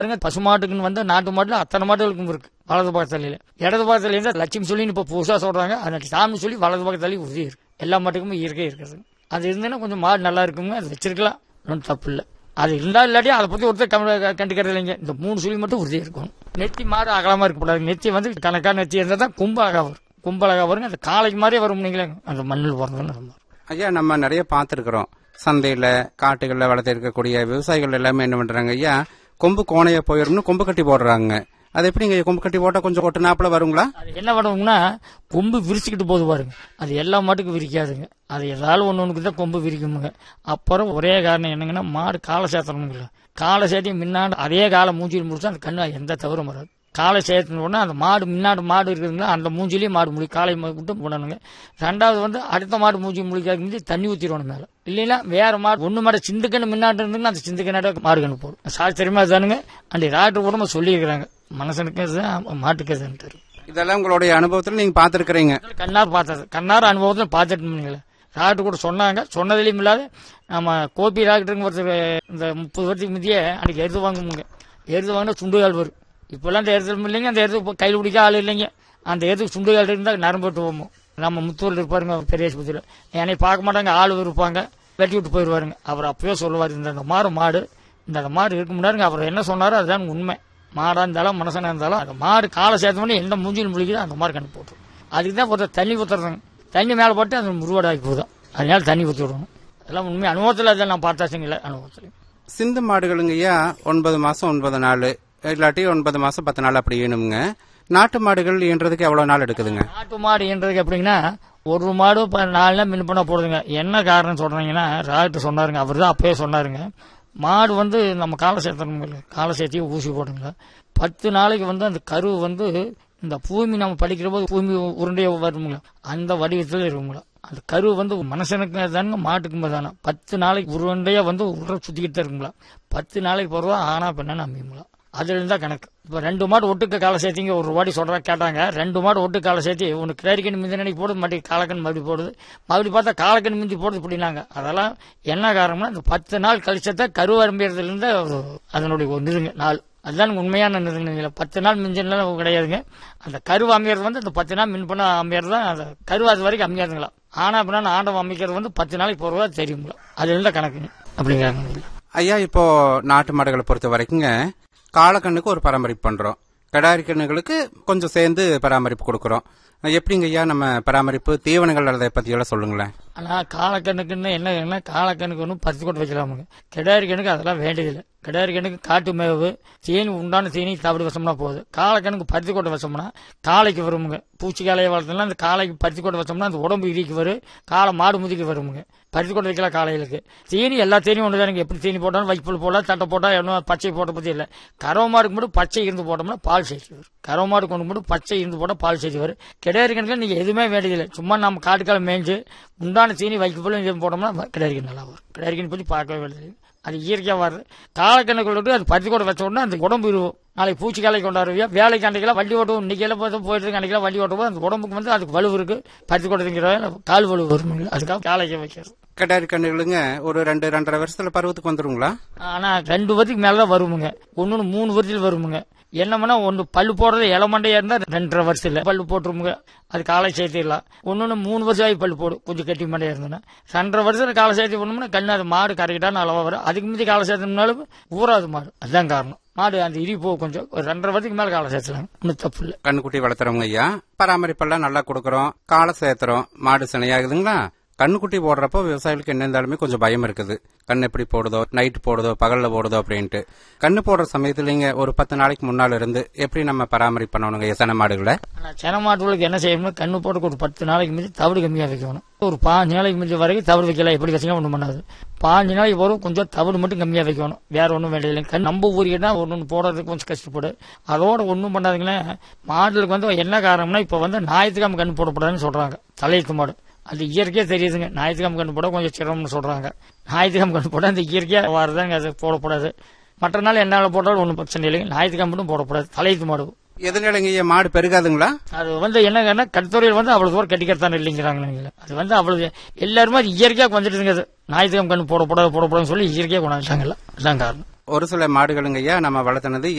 பசுமாட்டுக்குன்னு வந்து நாட்டு மாட்டுல அத்தனை மாட்டுகளுக்கும் இருக்கு. வலது பக்கத்துல இடது பக்கத்துல இருந்தா லட்சுமி சொல்லின்னு இப்ப புதுசா சொல்றாங்க. அதனால சாமி சொல்லி வலது பக்கத்துலயும் உறுதி இருக்கு. எல்லா மாட்டுக்குமே இயற்கை இருக்குது. அது இருந்ததுன்னா கொஞ்சம் மாடு நல்லா இருக்குங்க. அது வச்சிருக்கலாம், ஒன்றும் தப்பு இல்லை. அது இருந்தா இல்லாட்டி அதை பத்தி ஒருத்தர் கண்டுக்கிறது இல்லைங்க. இந்த 3 சுழி மட்டும் உறுதி இருக்கும். நெத்தி மாடு அகலமா இருக்கக்கூடாது. நெத்தி வந்து கணக்கான நெத்தி இருந்தா தான் கும்ப அழகா வரும். கும்ப அழகா வருங்க. அந்த காலைக்கு மாதிரியே வரும். நீங்களே அந்த மண்ணில் போறதுன்னு ஐயா, நம்ம நிறைய பார்த்துருக்கிறோம். சந்தையில காட்டுகள்ல வளர்த்து இருக்கக்கூடிய விவசாயிகள் எல்லாமே என்ன பண்றாங்க ஐயா, கொம்பு கோணைய போயிருந்து கொம்பு கட்டி போடுறாங்க. அது எப்படிங்க கொம்பு கட்டி போட்டா கொஞ்சம் ஒட்டு நாப்புல வருங்களா? அது என்ன பண்ணுவோம்னா கொம்பு விரிச்சுக்கிட்டு போது பாருங்க. அது எல்லா மாட்டுக்கும் விரிக்காதுங்க. அது ஏதாவது ஒண்ணுக்கு தான் கொம்பு விரிக்குமுங்க. அப்புறம் ஒரே காரணம் என்னங்கன்னா மாடு காலை சேர்த்தணுங்களா. காலை சேர்த்தி முன்னாடி அதே காலை மூஞ்சியில் முடிச்சா அந்த கண்ணு எந்த தவறும் வராது. காலை சேர்த்தணுன்னா அந்த மாடு முன்னாடி மாடு இருக்குதுங்களா அந்த மூஞ்சிலேயே மாடு முழி காலை மட்டும் போடணுங்க. ரெண்டாவது வந்து அடுத்த மாடு மூஞ்சி முழிக்காது முந்தி தண்ணி ஊற்றிடணும் மேலே. இல்லைன்னா வேற மாடு ஒன்று மாடு சிந்துக்கண்ணு முன்னாடி இருந்துங்கன்னா அந்த சிந்துக்கண்ணாட மாடு கண்ணு போடும். சாஸ்திரமா தானுங்க. அந்த டாக்டர் கூட சொல்லியிருக்கிறாங்க. மனுஷனுக்கு மாட்டுக்கு இதெல்லாம் உங்களுடைய அனுபவத்தில் நீங்க பாத்துருக்கீங்க? கண்ணார் பார்த்தது, கண்ணார் அனுபவத்தில் பார்த்துட்டு டாக்டர் கூட சொன்னாங்க. சொன்னதிலையும் இல்லாத நம்ம கோபி டாக்டருங்க ஒருத்தர் இந்த 30 வருஷத்துக்கு முந்தைய அன்னைக்கு எருது வாங்குமுங்க. எருது வாங்கினா சுண்டுகால் வரும். இப்பெல்லாம் அந்த எருது இல்லைங்க. அந்த எருது கையில் பிடிக்க ஆள் இல்லைங்க. அந்த எருதுக்கு சுண்டுகால் இருந்தால் நரம்பு விட்டு போவோம். நம்ம முத்தூரில் இருப்பாருங்க பெரிய ஆஸ்பத்திரியில். என்னை பார்க்க மாட்டாங்க, ஆள் இருப்பாங்க, வெட்டி விட்டு போயிடுவாருங்க. அவர் அப்பவே சொல்லுவார், இந்த மாடு இந்த மாடு இருக்க முடியாதுங்க. அவர் என்ன சொன்னாரோ அதுதான் உண்மை. மாடா இருந்தாலும் மனுஷனா இருந்தாலும் அந்த மாடு காலை சேர்த்தோம்னா எந்த மூஞ்சியில் முழிக்குதோ அந்த மாதிரி கணக்கு போட்டுரும். அதுக்கு தான் ஒருத்தர் தண்ணி ஊத்துறதுங்க. தண்ணி மேலே போட்டு அந்த முருவாடாகி போதும். அதனால தண்ணி ஊற்றி விடணும். அதெல்லாம் உண்மை அனுபவத்தில் அதெல்லாம் நான் பார்த்தாச்சுங்கள அனுபவத்தில். சிந்து மாடுகளுங்க ஐயா 9 மாசம் 9 நாள் இல்லாட்டி 9 மாசம் 10 நாள் அப்படி ஈனுங்க. நாட்டு மாடுகள் ஈன்றதுக்கு எவ்வளவு நாள் எடுக்குதுங்க? நாட்டு மாடு ஈன்றதுக்கு எப்படிங்கன்னா ஒரு மாடு 4 நாள் மின் பண்ண போடுதுங்க. என்ன காரணம் சொல்றீங்கன்னா டாக்டர் சொன்னாருங்க. அவர் தான் அப்பயே சொன்னாருங்க. மாடு வந்து நம்ம காலை சேர்த்தணுங்கள, காலை சேர்த்தி ஊசி போடுங்களா. 10 நாளைக்கு வந்து அந்த கரு வந்து இந்த பூமி நம்ம படிக்கிற போது பூமி உருண்டைய வருங்களா அந்த வடிவத்தில் இருக்குங்களா. அந்த கரு வந்து மனுஷனுக்கு தானுங்க மாட்டுக்கும் தானே. 10 நாளைக்கு உருண்டையா வந்து உருண்டை சுத்திக்கிட்டு தான் இருக்குங்களா. 10 நாளைக்கு போறதா ஆனா பெண்ணு அமையுங்களா. அதுல இருந்தா கணக்கு. இப்ப 2 மாடு ஒட்டுக்கு காலை சேர்த்திங்க ஒரு வாடி சொல்றா கேட்டாங்க. 2 மாடு ஒட்டு காலை சேர்த்தி உனக்கு கிடாரிக்கண் மிந்தி போடுது, மாட்டி காலக்கண் மறுபடி போடுது, மறுபடி பார்த்தா காலக்கண் மிந்தி போடுது இப்படினாங்க. அதெல்லாம் என்ன காரணம்னா இந்த 10 நாள் கழிச்சத கரு அரும்பியதுல இருந்து அதனுடைய ஒரு நிறுங்க நாள். அதுதான் உண்மையான நிறுங்க. 10 நாள் மிஞ்சினாலும் கிடையாதுங்க. அந்த கரு அமையறது வந்து அந்த 10 நாள் மின் பண்ண அமையறது தான். அந்த கரு அது வரைக்கும் அமையாதுங்களா. ஆனா அப்படின்னா ஆண்டவன் அமைக்கிறது வந்து 10 நாளைக்கு போறதா தெரியுங்களா. அதுல இருந்தா கணக்குங்க அப்படிங்கிறாங்க. ஐயா, இப்போ நாட்டு மாடுகளை பொறுத்த வரைக்குங்க காலக்கண்ணுக்கு ஒரு பராமரிப்பு பண்றோம், கிடாரி கண்ணுகளுக்கு கொஞ்சம் சேர்ந்து பராமரிப்பு கொடுக்கறோம். எப்படிங்க ஐயா நம்ம பராமரிப்பு தீவனங்கள் அதை பத்தி எல்லாம் சொல்லுங்களேன். ஆனா காலக்கண்ணுக்குன்னு என்ன காலக்கண்ணுக்கு ஒன்றும் பருத்தி கொண்டு வைக்கலாமுங்க. கிடாரி கண்ணுக்கு அதெல்லாம் வேண்டியதில்லை. கிடாரி கண்ணுக்கு காட்டு மேவு தீனி உண்டான தீனி தவிடு வச்சோம்னா போகுது. காலக்கண்ணுக்கு பருத்தி கொண்டு வச்சோம்னா காலைக்கு வருமுங்க. பூச்சி காலையை வளர்த்தோம்னா அந்த காலைக்கு பருத்தி கொண்டு வச்சோம்னா அந்த உடம்பு இடிக்கு வரும், காலை மாடு முதிக்கு வருமுங்க. பருத்தி கொண்டு வைக்கலாம் காலையிலுக்கு. தீனி எல்லா தீனியும் ஒன்று தானுங்க. எப்படி தீனி போட்டாலும் வைப்புல் போடலாம், தட்டை போட்டால் என்ன பச்சை போட்ட பற்றி இல்லை. கறவை மாடுக்கு மட்டும் பச்சை இருந்து போட்டோம்னா பால் சேர்த்து வரும். கறவை மாடு கொண்டு மட்டும் பச்சை இருந்து போட்டால் பால் சேர்த்து வரும். கிடாரி கணக்கில் நீங்க எதுவுமே வேண்டியதில்லை. சும்மா நம்ம காட்டுக்காலம் மேய்ஞ்சு உண்டான தீனி வைக்கப்போல இது போட்டோம்னா கிடாரி கண் நல்லா வரும். கிடாரி கண் பற்றி பார்க்கவே வேண்டியது. அது இயற்கையா வருது. காலக்கண்ணுக்குள்ள அது பருத்தி கூட வச்ச உடனே அந்த உடம்பு இருக்கும். நாளைக்கு பூச்சி காலைக்கு கொண்டாடுவியா, வேலைக்கு அன்றைக்கெல்லாம் வண்டி ஓட்டுவோம். இன்னைக்கு எல்லாம் போயிட்டு இருக்கு, அன்றைக்கெல்லாம் வண்டி ஓட்டுவோம். அந்த உடம்புக்கு வந்து அதுக்கு வலு இருக்கு. பருத்தி கொட்டதுங்கிற கால் வலு வரும். அதுக்காக காலைக்கு வைக்கிறது. கிடாரி கண்ணுகளுங்க ஒரு 2-2.5 வருஷத்துல பருவத்துக்கு வந்துருங்களா? ஆனா 2 வருஷத்துக்கு மேலதான் வருமுங்க. 3 வருஷத்துல வருமுங்க. என்னமுன்னா ஒன்று பல்லு போடுறது இளமண்டையா இருந்தா 2.5 வருஷத்துல பல்லு போட்டுருமுங்க. அது காலை சேர்த்திடலாம். 3 வருஷம் ஆகி பல்லு போடும். கொஞ்சம் கட்டி மண்டையா இருந்ததுன்னா 2.5 வருஷத்துல காலை சேர்த்தி பண்ணோம்னா கண்ணு அது மாடு கரைக்கிட்டான்னு அளவா வரும். அதுக்கு முந்தைய காலை சேர்த்தோம்னாலும் ஊறாது மாடு. அதுதான் காரணம். மாடு அந்த இடி போகும். கொஞ்சம் ஒரு 2.5 வருஷத்துக்கு மேல காலை சேர்த்தலாம். ஒன்னும் தப்பு இல்லை. கண்ணுக்குட்டி வளர்த்துறவங்க ஐயா பராமரிப்பெல்லாம் நல்லா கொடுக்கறோம், காலை சேர்த்துறோம், மாடு சினையாகுதுங்களா. கண்ணுக்குட்டி போடுறப்போ விவசாயிகளுக்கு என்ன இருந்தாலுமே கொஞ்சம் பயம் இருக்குது. கண்ணு எப்படி போடுதோ, நைட்டு போடுதோ, பகல்ல போடுதோ அப்படின்ட்டு. கண்ணு போடுற சமயத்துலங்க ஒரு 10 நாளைக்கு முன்னால இருந்து எப்படி நம்ம பராமரிப்பு பண்ணணுங்க சென மாடுகளை? சென மாடுகளுக்கு என்ன செய்யணும், கண்ணு போட்டு ஒரு 10 நாளைக்கு மிஞ்சி தவிடு கம்மியா வைக்கணும். ஒரு 5 நாளைக்கு மிஞ்சி வரைக்கும் தவிடு வைக்கலாம். எப்படி வச்சீங்க ஒன்றும் பண்ணாது. 5 நாளைக்கு போறோம் கொஞ்சம் தவிடு மட்டும் கம்மியா வைக்கணும். வேற ஒன்றும் வேண்டியதில்லை. கண் நம்ம ஊரினா ஒன்று போடுறதுக்கு கொஞ்சம் கஷ்டப்படு. அதோட ஒன்றும் பண்ணாதுங்களே. மாடுகளுக்கு வந்து என்ன காரணம்னா இப்ப வந்து ஞாயிற்றுக்கிழமை கண்ணு போடக்கூடாதுன்னு சொல்றாங்க. தலையத்து மாடு அது இயற்கையா தெரியுதுங்க. ஞாயிற்றுக்கிழமை கண்ணு போட கொஞ்சம் சிரமம்னு சொல்றாங்க. ஞாயிற்றுக்கிழமை கண்ணு போட அந்த இயற்கையா வரதாங்க. அது போடக்கூடாது. மற்ற நாள் என்ன போட்டாலும் ஒன்றும் பிரச்சனை இல்லைங்க. ஞாயிற்றுக்கிழமை மட்டும் போடக்கூடாது. தலையத்து மாடு எதனாலங்க மாடு பெருகாதுங்களா? அது வந்து என்னங்கன்னா கட்டுத்துறையில் வந்து அவ்வளவு தூரம் கட்டிக்கிறதான இல்லைங்கிறாங்க. அது வந்து அவ்வளவு எல்லாருமே அது இயற்கையா வந்துட்டுங்க. அது ஞாயிற்றுக்கிழமை கண்ணு போடக்கூடாதுன்னு சொல்லி இயற்கையா கொண்டாந்துட்டாங்கல்ல. அதுதான் காரணம். ஒரு சில மாடுகளுங்கய்யா நம்ம வளர்த்துனது